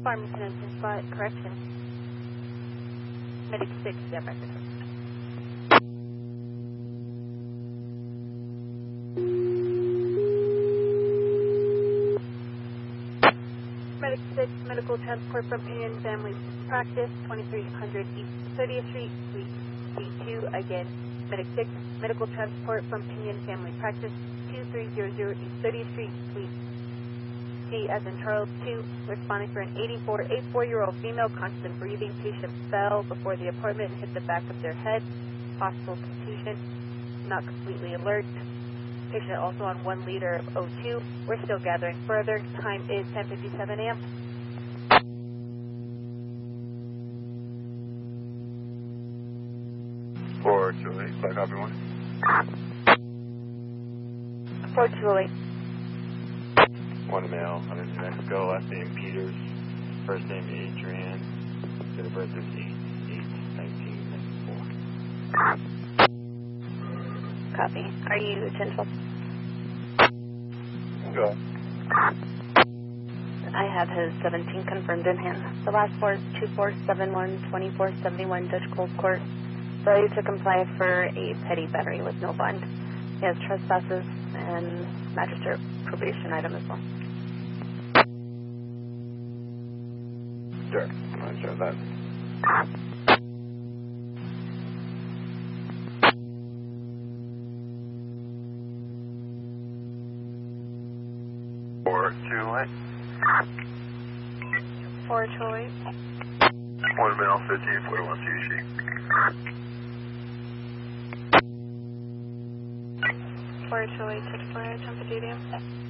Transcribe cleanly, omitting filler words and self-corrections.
Farmington and Spot, correction. Medic 6, yeah, back to Medic 6, medical transport from Pinion Family Practice, 2300 East 30th Street, Suite C2. Again, Medic 6, medical transport from Pinion Family Practice, 2300 East 30th Street, Suite C as in Charles 2, responding for an 84-year-old female, constant breathing. Patient fell before the appointment and hit the back of their head. Possible contusion, not completely alert. Patient also on 1 liter of O2. We're still gathering further. Time is 10:57 a.m. 428, flight copy 1. 428. 1 male, under New Mexico, last name Peters, first name Adrian, date of birth is 8/8/1994. Copy. Are you 1012? Go ahead. I have his 17 confirmed in hand. The last 4 is 2471, 2471 Dutch Cold Court. Failure to comply for a petty battery with no bond. He has trespasses and magistrate probation item as well. Sure, I'm sure of that. Four, two, eight. 428. 1 male, 1541 CC. 428 to 4, jump to medium.